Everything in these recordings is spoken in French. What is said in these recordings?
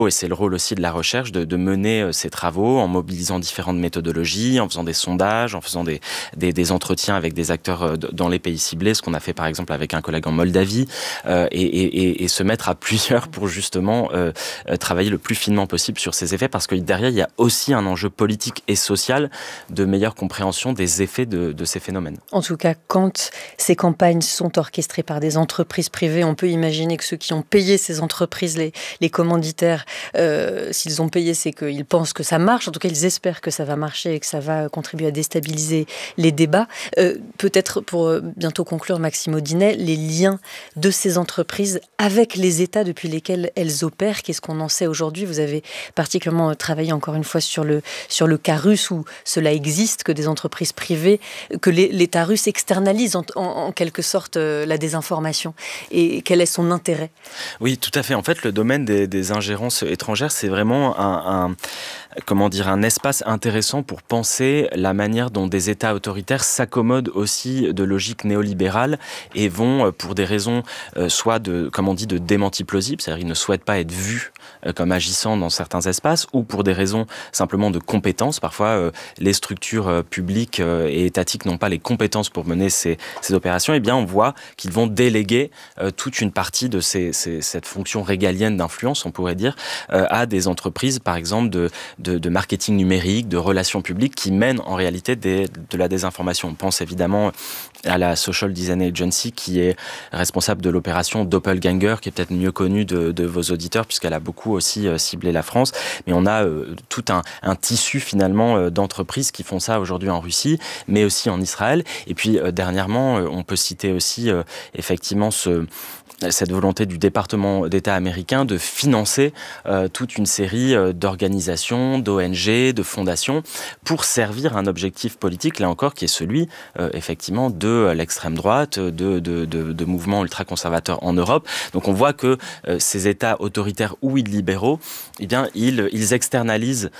Et c'est le rôle aussi de la recherche de mener ces travaux en mobilisant différentes méthodologies, en faisant des sondages, en faisant des entretiens avec des acteurs dans les pays ciblés, ce qu'on a fait par exemple avec un collègue en Moldavie, et se mettre à plusieurs pour justement travailler le plus finement possible sur ces effets, parce que derrière il y a aussi un enjeu politique et social de meilleure compréhension des effets de ces phénomènes. En tout cas, quand ces campagnes sont orchestrées par des entreprises privées, on peut imaginer que ceux qui ont payé ces entreprises, les commanditaires, s'ils ont payé, c'est qu'ils pensent que ça marche. En tout cas, ils espèrent que ça va marcher et que ça va contribuer à déstabiliser les débats. Peut-être pour bientôt conclure, Maxime Audinet, les liens de ces entreprises avec les États depuis lesquels elles opèrent. Qu'est-ce qu'on en sait aujourd'hui ? Vous avez particulièrement travaillé encore une fois sur le cas russe où cela existe, que des entreprises privées, que l'État russe externalise en quelque sorte la désinformation. Et quel est son intérêt ? Oui, tout à fait. En fait, le domaine des ingérences étrangères, c'est vraiment un espace intéressant pour penser la manière dont des États autoritaires s'accommodent aussi de logiques néolibérales et vont, pour des raisons soit de démenti plausible, c'est-à-dire ils ne souhaitent pas être vus comme agissant dans certains espaces, ou pour des raisons simplement de compétences. Parfois, les structures publiques et étatiques n'ont pas les compétences pour mener ces opérations. Eh bien, on voit qu'ils vont déléguer toute une partie de cette fonction régalienne d'influence, on pourrait dire, à des entreprises, par exemple, de marketing numérique, de relations publiques, qui mènent en réalité de la désinformation. On pense évidemment à la Social Design Agency, qui est responsable de l'opération Doppelganger, qui est peut-être mieux connue de vos auditeurs, puisqu'elle a beaucoup aussi ciblé la France. Mais on a tout un tissu finalement d'entreprises qui font ça aujourd'hui en Russie, mais aussi en Israël. Et puis dernièrement, on peut citer aussi effectivement cette volonté du département d'État américain de financer toute une série d'organisations, d'ONG, de fondations pour servir un objectif politique, là encore, qui est celui effectivement de l'extrême droite, de mouvements ultra-conservateurs en Europe. Donc on voit que ces États autoritaires ou illibéraux, eh bien, ils externalisent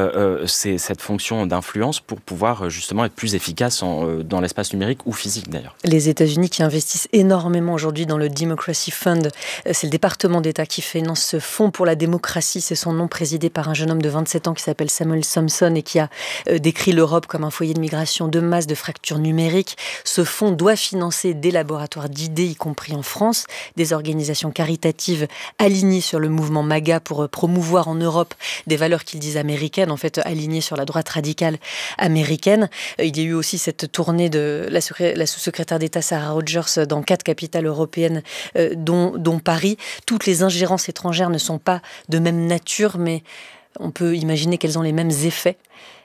cette fonction d'influence pour pouvoir justement être plus efficaces dans l'espace numérique ou physique d'ailleurs. Les États-Unis qui investissent énormément aujourd'hui dans le Democracy Fund, c'est le département d'État qui finance ce fonds pour la démocratie, c'est son nom, présidé par un jeune homme de 27 ans qui s'appelle Samuel Thompson et qui a décrit l'Europe comme un foyer de migration de masse, de fractures numériques. Ce fonds doit financer des laboratoires d'idées, y compris en France, des organisations caritatives alignées sur le mouvement MAGA pour promouvoir en Europe des valeurs qu'ils disent américaines, en fait alignées sur la droite radicale américaine. Il y a eu aussi cette tournée de la sous-secrétaire d'État Sarah Rogers dans 4 capitales européennes, dont Paris. Toutes les ingérences étrangères ne sont pas de même nature, mais on peut imaginer qu'elles ont les mêmes effets.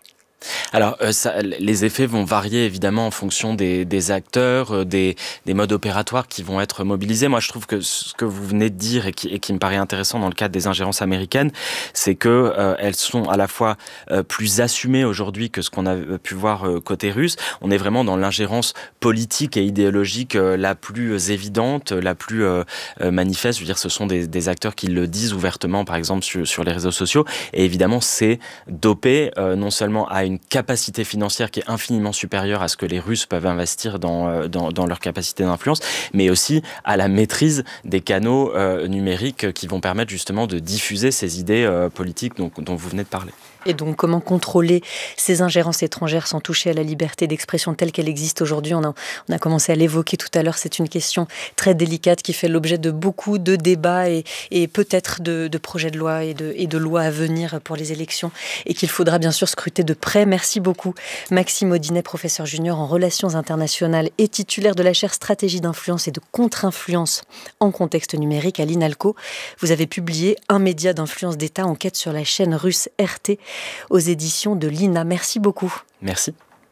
Alors, les effets vont varier évidemment en fonction des acteurs, des modes opératoires qui vont être mobilisés. Moi, je trouve que ce que vous venez de dire et qui me paraît intéressant dans le cadre des ingérences américaines, c'est que elles sont à la fois plus assumées aujourd'hui que ce qu'on a pu voir côté russe. On est vraiment dans l'ingérence politique et idéologique la plus évidente, la plus manifeste. Je veux dire, ce sont des acteurs qui le disent ouvertement, par exemple sur les réseaux sociaux. Et évidemment, c'est dopé non seulement à une capacité financière qui est infiniment supérieure à ce que les Russes peuvent investir dans leur capacité d'influence, mais aussi à la maîtrise des canaux numériques qui vont permettre justement de diffuser ces idées politiques dont vous venez de parler. Et donc, comment contrôler ces ingérences étrangères sans toucher à la liberté d'expression telle qu'elle existe aujourd'hui ? On a commencé à l'évoquer tout à l'heure. C'est une question très délicate qui fait l'objet de beaucoup de débats et peut-être de projets de loi et de lois à venir pour les élections et qu'il faudra bien sûr scruter de près. Merci beaucoup, Maxime Audinet, professeur junior en relations internationales et titulaire de la chaire stratégie d'influence et de contre-influence en contexte numérique à l'INALCO. Vous avez publié Un média d'influence d'État, enquête sur la chaîne russe RT aux éditions de l'INA. Merci beaucoup. Merci.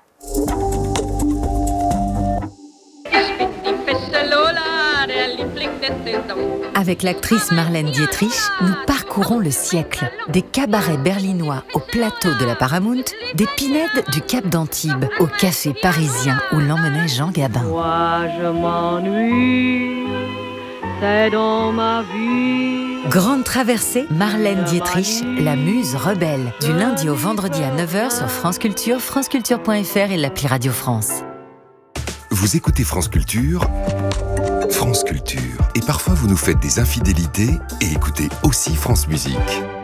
Avec l'actrice Marlène Dietrich, nous parcourons le siècle. Des cabarets berlinois au plateau de la Paramount, des pinèdes du Cap d'Antibes au café parisien où l'emmenait Jean Gabin. Moi, je m'ennuie, c'est dans ma vie. Grande traversée, Marlène Dietrich, la muse rebelle. Du lundi au vendredi à 9h sur France Culture, franceculture.fr et l'appli Radio France. Vous écoutez France Culture, France Culture. Et parfois vous nous faites des infidélités et écoutez aussi France Musique.